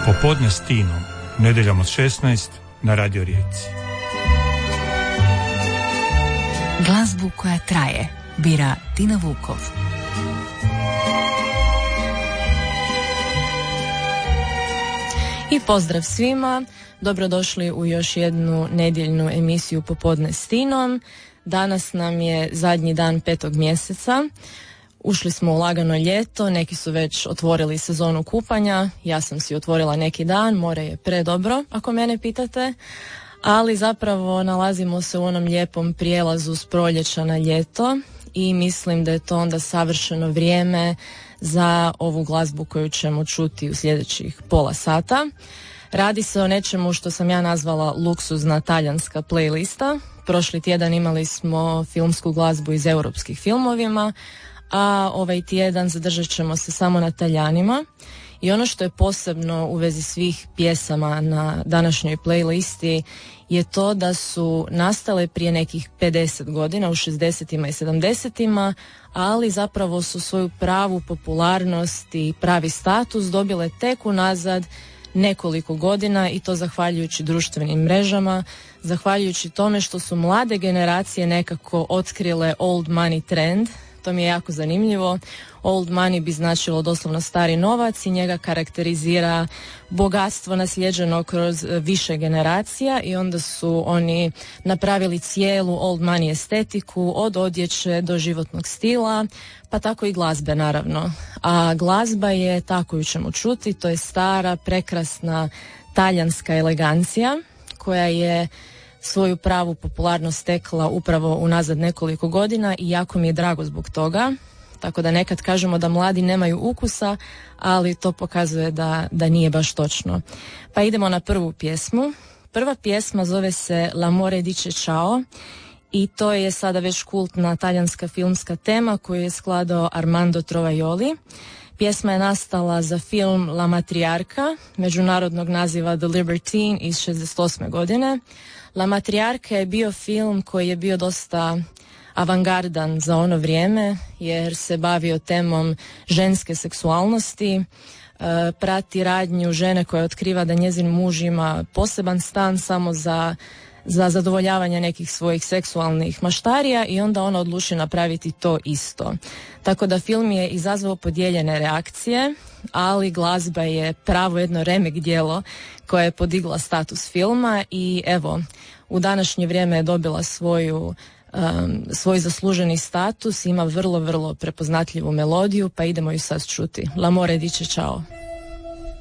Popodne s Tinom, nedjeljom od 16 na Radio Rijeci. Glazbu koja traje bira Tina Vukov. I pozdrav svima, dobrodošli u još jednu nedjeljnu emisiju Popodne s Tinom. Danas nam je zadnji dan 5. mjeseca. Ušli smo u lagano ljeto, neki su već otvorili sezonu kupanja, ja sam si otvorila neki dan, more je predobro ako mene pitate, ali zapravo nalazimo se u onom lijepom prijelazu s proljeća na ljeto i mislim da je to onda savršeno vrijeme za ovu glazbu koju ćemo čuti u sljedećih pola sata. Radi se o nečemu što sam ja nazvala luksuzna talijanska playlista. Prošli tjedan imali smo filmsku glazbu iz europskih filmovima, a ovaj tjedan zadržat ćemo se samo na Talijanima. I ono što je posebno u vezi svih pjesama na današnjoj playlisti je to da su nastale prije nekih 50 godina, u 60-ima i 70-ima, ali zapravo su svoju pravu popularnost i pravi status dobile tek unazad nekoliko godina i to zahvaljujući društvenim mrežama, zahvaljujući tome što su mlade generacije nekako otkrile old money trend. To mi je jako zanimljivo. Old money bi značilo doslovno stari novac i njega karakterizira bogatstvo naslijeđeno kroz više generacija i onda su oni napravili cijelu old money estetiku od odjeće do životnog stila, pa tako i glazbe naravno. A glazba je, tako ju ćemo čuti, to je stara, prekrasna talijanska elegancija koja je svoju pravu popularnost stekla upravo unazad nekoliko godina i jako mi je drago zbog toga. Tako da nekad kažemo da mladi nemaju ukusa, ali to pokazuje da nije baš točno. Pa idemo na prvu pjesmu. Prva pjesma zove se L'amore dice ciao i to je sada već kultna talijanska filmska tema koju je skladao Armando Trovajoli. Pjesma je nastala za film La matriarca, međunarodnog naziva The Libertine iz 68. godine. La matriarca je bio film koji je bio dosta avangardan za ono vrijeme jer se bavio temom ženske seksualnosti, prati radnju žene koja otkriva da njezin muž ima poseban stan samo za zadovoljavanje nekih svojih seksualnih maštarija i onda ona odluči napraviti to isto. Tako da film je izazvao podijeljene reakcije, ali glazba je pravo jedno remek djelo koje je podigla status filma i evo, u današnje vrijeme je dobila svoj zasluženi status, ima vrlo, vrlo prepoznatljivu melodiju, pa idemo ju sad čuti. L'amore dice ciao.